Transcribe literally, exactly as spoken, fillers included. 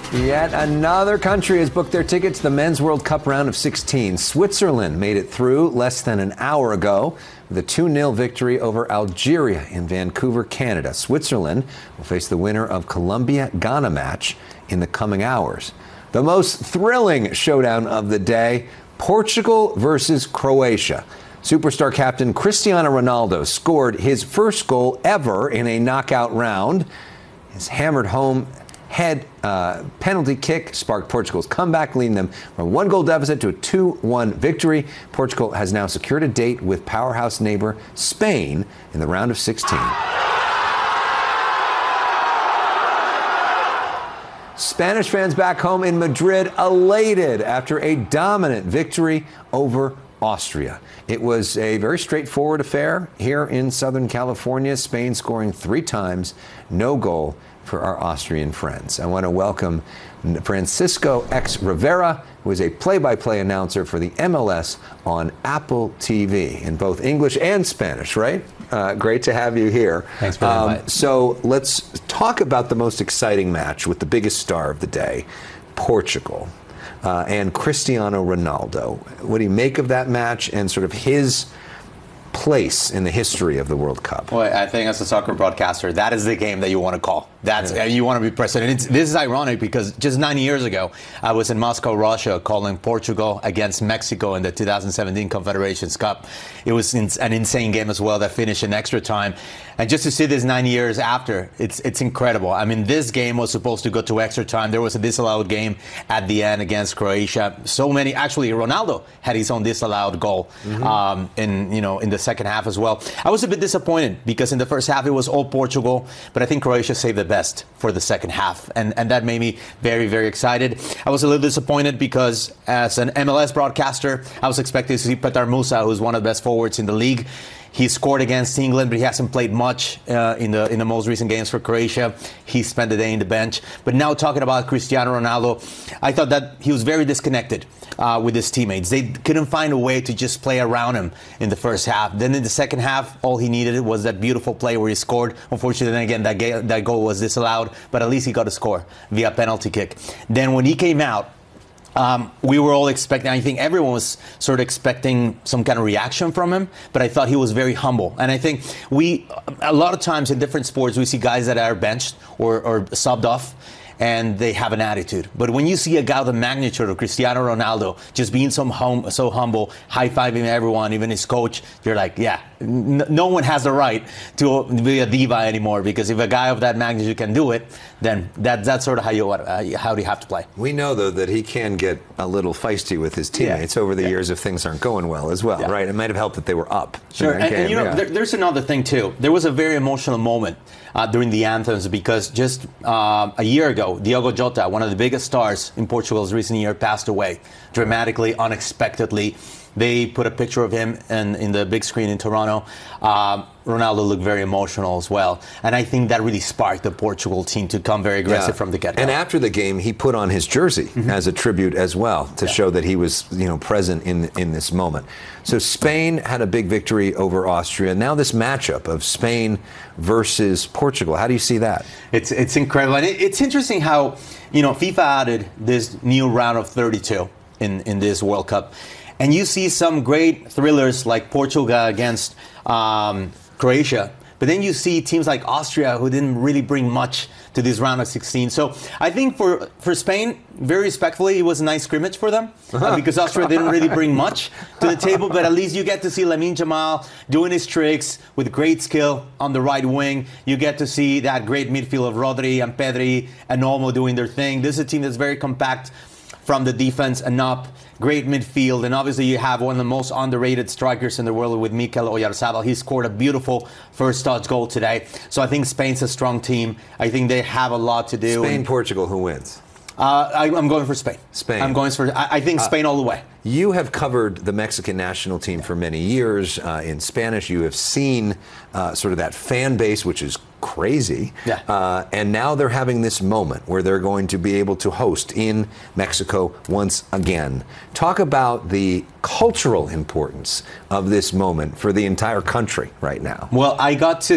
Yet another country has booked their ticket to the Men's World Cup round of sixteen. Switzerland made it through less than an hour ago with a two nil victory over Algeria in Vancouver, Canada. Switzerland will face the winner of Colombia-Ghana match in the coming hours. The most thrilling showdown of the day, Portugal versus Croatia. Superstar captain Cristiano Ronaldo scored his first goal ever in a knockout round. His hammered home head uh, penalty kick sparked Portugal's comeback, leading them from a one-goal deficit to a two one victory. Portugal has now secured a date with powerhouse neighbor Spain in the round of sixteen. Spanish fans back home in Madrid elated after a dominant victory over Austria. It was a very straightforward affair here in Southern California, Spain scoring three times, no goal for our Austrian friends. I want to welcome Francisco X. Rivera, who is a play-by-play announcer for the M L S on Apple T V in both English and Spanish, right? Uh, great to have you here. Thanks for the invite. Um, so let's talk about the most exciting match with the biggest star of the day, Portugal. Uh, and Cristiano Ronaldo. What do you make of that match and sort of his place in the history of the World Cup? Well, I think as a soccer broadcaster, that is the game that you want to call. That's yeah. You want to be present. And it's, this is ironic because just nine years ago, I was in Moscow, Russia, calling Portugal against Mexico in the two thousand seventeen Confederations Cup. It was an insane game as well that finished in extra time. And just to see this nine years after, it's it's incredible. I mean, this game was supposed to go to extra time. There was a disallowed game at the end against Croatia. So many, actually, Ronaldo had his own disallowed goal mm-hmm. um, in you know in the second half as well. I was a bit disappointed because in the first half it was all Portugal, but I think Croatia saved the best for the second half, and and that made me very very excited. I was a little disappointed because as an M L S broadcaster, I was expecting to see Petar Musa, who's one of the best forwards in the league. He scored against England, but he hasn't played much uh, in the in the most recent games for Croatia. He spent the day in the bench. But now talking about Cristiano Ronaldo, I thought that he was very disconnected uh, with his teammates. They couldn't find a way to just play around him in the first half. Then in the second half, all he needed was that beautiful play where he scored. Unfortunately, then again, that, ga- that goal was disallowed, but at least he got a score via penalty kick. Then when he came out, Um, we were all expecting, I think everyone was sort of expecting some kind of reaction from him, but I thought he was very humble. And I think we, a lot of times in different sports, we see guys that are benched or, or subbed off, and they have an attitude. But when you see a guy of the magnitude of Cristiano Ronaldo just being so, hum- so humble, high-fiving everyone, even his coach, you're like, yeah, n- no one has the right to be a diva anymore, because if a guy of that magnitude can do it, then that, that's sort of how you, uh, how do you have to play. We know, though, that he can get a little feisty with his teammates yeah. over the yeah. years if things aren't going well as well, yeah. right? It might have helped that they were up. Sure, and, and you know, yeah. there, there's another thing, too. There was a very emotional moment uh, during the anthems because just uh, a year ago, Diogo Jota, one of the biggest stars in Portugal's recent year, passed away dramatically, unexpectedly. They put a picture of him in, in the big screen in Toronto. Uh, Ronaldo looked very emotional as well. And I think that really sparked the Portugal team to come very aggressive yeah. from the get-go. And after the game, he put on his jersey mm-hmm. as a tribute as well to yeah. show that he was, you know, present in in this moment. So Spain had a big victory over Austria. Now this matchup of Spain versus Portugal, how do you see that? It's it's incredible. And it, it's interesting how, you know, FIFA added this new round of thirty-two in, in this World Cup. And you see some great thrillers like Portugal against um, Croatia. But then you see teams like Austria who didn't really bring much to this round of sixteen. So I think for, for Spain, very respectfully, it was a nice scrimmage for them uh, because Austria didn't really bring much to the table. But at least you get to see Lamine Yamal doing his tricks with great skill on the right wing. You get to see that great midfield of Rodri and Pedri and Olmo doing their thing. This is a team that's very compact from the defense and up. Great midfield, and obviously you have one of the most underrated strikers in the world with Mikel Oyarzabal. He scored a beautiful first touch goal today. So I think Spain's a strong team. I think they have a lot to do. Spain, Portugal, who wins? Uh, I, I'm going for Spain. Spain. I'm going for. I, I think Spain uh, all the way. You have covered the Mexican national team for many years uh, in Spanish. You have seen uh, sort of that fan base, which is crazy. Yeah. Uh, and now they're having this moment where they're going to be able to host in Mexico once again. Talk about the cultural importance of this moment for the entire country right now. Well, I got to